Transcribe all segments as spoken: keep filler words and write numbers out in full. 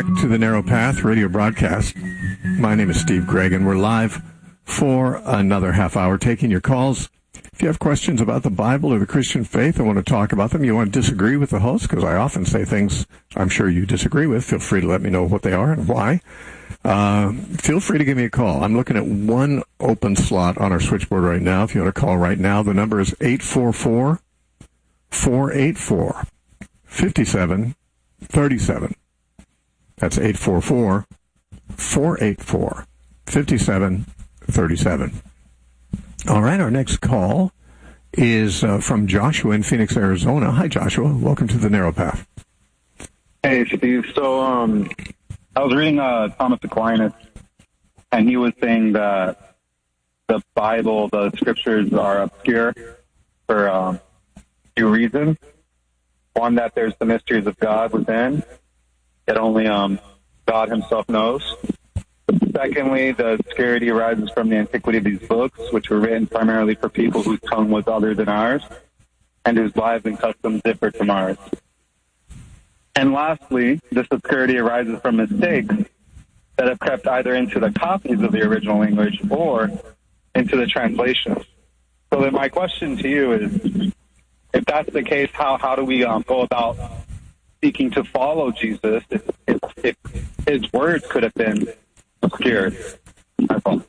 to the Narrow Path radio broadcast. My name is Steve Gregg, and we're live for another half hour taking your calls. If you have questions about the Bible or the Christian faith and want to talk about them, you want to disagree with the host, because I often say things I'm sure you disagree with, feel free to let me know what they are and why. Uh, feel free to give me a call. I'm looking at one open slot on our switchboard right now. If you want to call right now, the number is eight four four, four eight four, five seven three seven. That's eight four four, four eight four, five seven three seven. All right, our next call is uh, from Joshua in Phoenix, Arizona. Hi, Joshua. Welcome to the Narrow Path. Hey, Steve. So um, I was reading uh, Thomas Aquinas, and he was saying that the Bible, the scriptures, are obscure for um, two reasons. One, that there's the mysteries of God within that only um, God himself knows. Secondly, the obscurity arises from the antiquity of these books, which were written primarily for people whose tongue was other than ours, and whose lives and customs differed from ours. And lastly, this obscurity arises from mistakes that have crept either into the copies of the original language or into the translations. So then my question to you is, if that's the case, how, how do we um, go about seeking to follow Jesus if, if, if his words could have been obscured? All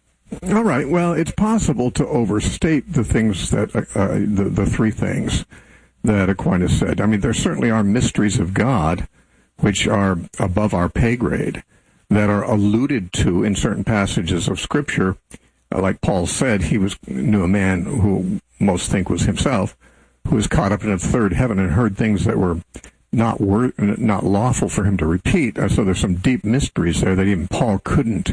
right. Well, it's possible to overstate the things that, uh, the, the three things that Aquinas said. I mean, there certainly are mysteries of God which are above our pay grade, that are alluded to in certain passages of Scripture. Uh, like Paul said, he was knew a man who most think was himself, who was caught up in a third heaven and heard things that were not wor- not lawful for him to repeat. Uh, so there's some deep mysteries there that even Paul couldn't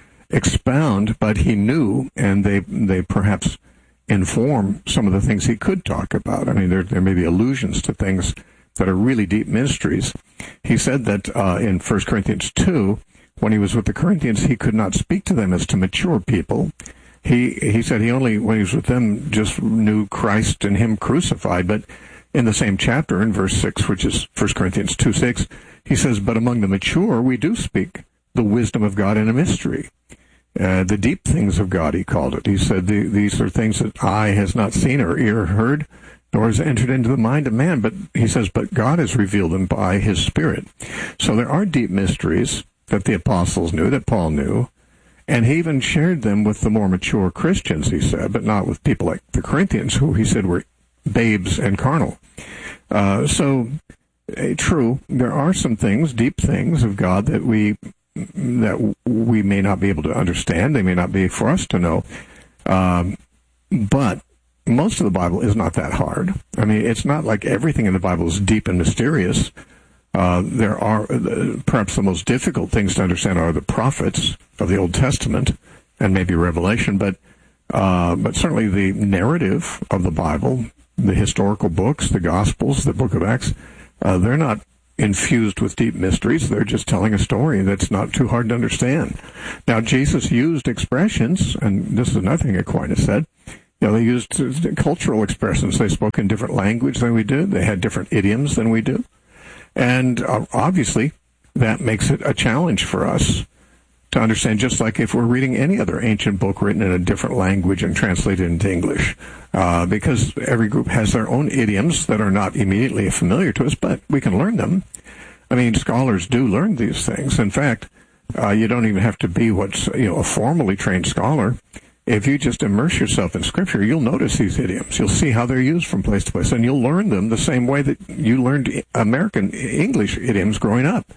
expound, but he knew, and they they perhaps inform some of the things he could talk about. I mean, there there may be allusions to things that are really deep mysteries. He said that uh, in First Corinthians two, when he was with the Corinthians, he could not speak to them as to mature people. He he said he only, when he was with them, just knew Christ and him crucified. But in the same chapter, in verse six, which is First Corinthians two six, he says, but among the mature we do speak the wisdom of God in a mystery. Uh, the deep things of God, he called it. He said, the, these are things that eye has not seen or ear heard, nor has entered into the mind of man. But he says, but God has revealed them by his Spirit. So there are deep mysteries that the apostles knew, that Paul knew, and he even shared them with the more mature Christians, he said, but not with people like the Corinthians, who he said were babes and carnal. Uh, so, uh, true, there are some things, deep things of God that we that we may not be able to understand. They may not be for us to know. Um, but most of the Bible is not that hard. I mean, it's not like everything in the Bible is deep and mysterious. Uh, there are, uh, perhaps the most difficult things to understand are the prophets of the Old Testament and maybe Revelation, but uh, but certainly the narrative of the Bible, the historical books, the Gospels, the book of Acts, uh, they're not infused with deep mysteries. They're just telling a story that's not too hard to understand. Now, Jesus used expressions, and this is another thing Aquinas said. You know, they used cultural expressions. They spoke in different language than we do. They had different idioms than we do. And uh, obviously, that makes it a challenge for us to understand, just like if we're reading any other ancient book written in a different language and translated into English, uh, because every group has their own idioms that are not immediately familiar to us, but we can learn them. I mean, scholars do learn these things. In fact, uh, you don't even have to be what's, you know, a formally trained scholar. If you just immerse yourself in Scripture, you'll notice these idioms. You'll see how they're used from place to place, and you'll learn them the same way that you learned American English idioms growing up.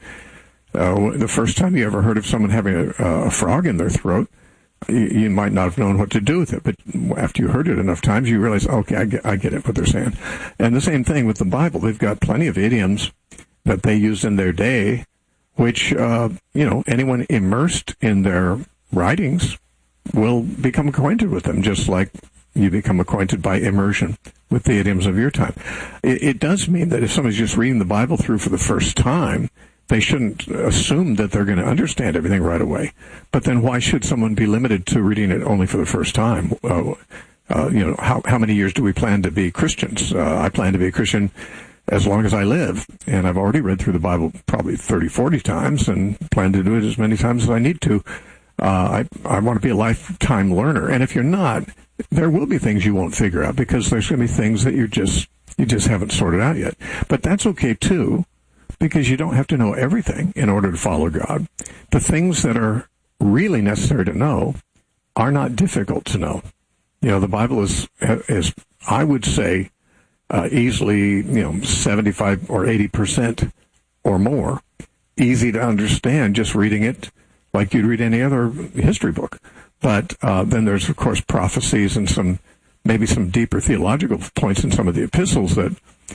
Uh, the first time you ever heard of someone having a, a frog in their throat, you, you might not have known what to do with it, but after you heard it enough times, you realize, okay, I get, I get it, what they're saying. And the same thing with the Bible. They've got plenty of idioms that they used in their day, which, uh, you know, anyone immersed in their writings will become acquainted with them, just like you become acquainted by immersion with the idioms of your time. It, it does mean that if somebody's just reading the Bible through for the first time, they shouldn't assume that they're going to understand everything right away. But then why should someone be limited to reading it only for the first time? Uh, uh, you know, how, how many years do we plan to be Christians? Uh, I plan to be a Christian as long as I live. And I've already read through the Bible probably thirty, forty times and plan to do it as many times as I need to. Uh, I, I want to be a lifetime learner. And if you're not, there will be things you won't figure out because there's going to be things that you're just, you just haven't sorted out yet. But that's okay too, because you don't have to know everything in order to follow God. The things that are really necessary to know are not difficult to know. You know, the Bible is, is I would say, uh, easily, you know, seventy-five or eighty percent or more easy to understand just reading it like you'd read any other history book. But uh, then there's, of course, prophecies and some, maybe some deeper theological points in some of the epistles that,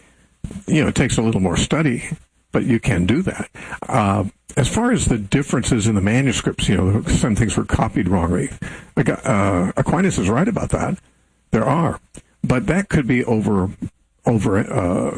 you know, it takes a little more study, but you can do that. Uh, as far as the differences in the manuscripts, you know, some things were copied wrongly. Uh, Aquinas is right about that. There are. But that could be over, over, uh,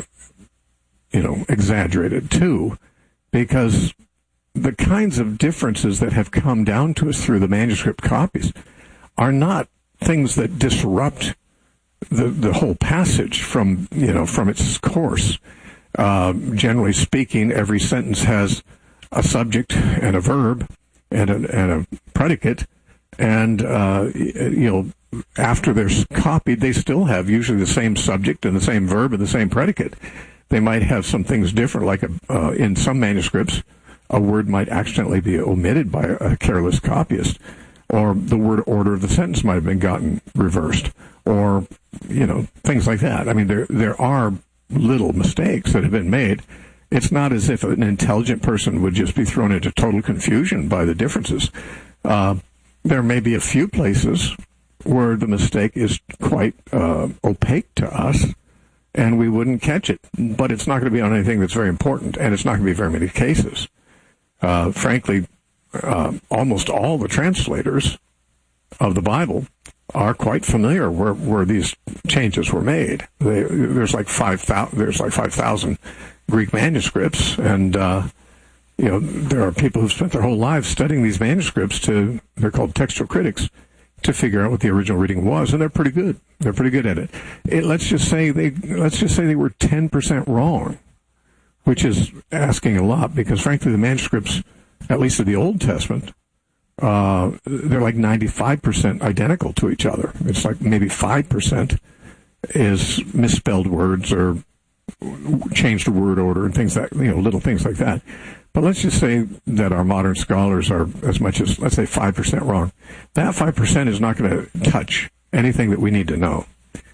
you know, exaggerated too, because the kinds of differences that have come down to us through the manuscript copies are not things that disrupt the, the whole passage from, you know, from its course. Uh, generally speaking, every sentence has a subject and a verb and a, and a predicate, and, uh, you know, after they're copied, they still have usually the same subject and the same verb and the same predicate. They might have some things different, like a, uh, in some manuscripts, a word might accidentally be omitted by a careless copyist, or the word order of the sentence might have been gotten reversed, or, you know, things like that. I mean, there there are little mistakes that have been made. It's not as if an intelligent person would just be thrown into total confusion by the differences. Uh, there may be a few places where the mistake is quite uh, opaque to us, and we wouldn't catch it. But it's not going to be on anything that's very important, and it's not going to be very many cases. Uh, frankly, uh, almost all the translators of the Bible are quite familiar where, where these changes were made. They, there's like five thousand. There's like five thousand Greek manuscripts, and uh, you know there are people who've spent their whole lives studying these manuscripts. To they're called textual critics, to figure out what the original reading was, and they're pretty good. They're pretty good at it. it let's just say they let's just say they were ten percent wrong, which is asking a lot, because frankly the manuscripts, at least of the Old Testament, uh, they're like ninety-five percent identical to each other. It's like maybe five percent is misspelled words or changed word order and things that, you know, little things like that. But let's just say that our modern scholars are as much as, let's say, five percent wrong. That five percent is not going to touch anything that we need to know.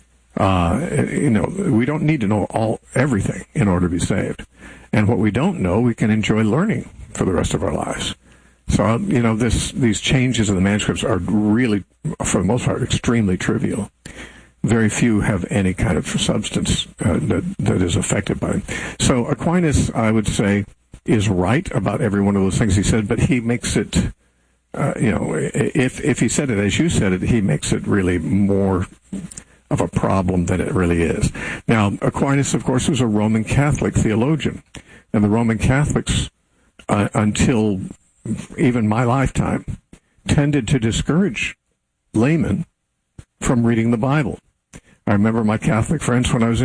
Uh, you know, we don't need to know all everything in order to be saved. And what we don't know, we can enjoy learning for the rest of our lives. So, you know, this these changes in the manuscripts are really, for the most part, extremely trivial. Very few have any kind of substance uh, that, that is affected by them. So Aquinas, I would say, is right about every one of those things he said, but he makes it, uh, you know, if if he said it as you said it, he makes it really more of a problem than it really is. Now, Aquinas, of course, was a Roman Catholic theologian, and the Roman Catholics, uh, until even my lifetime, tended to discourage laymen from reading the Bible. I remember my Catholic friends when I was in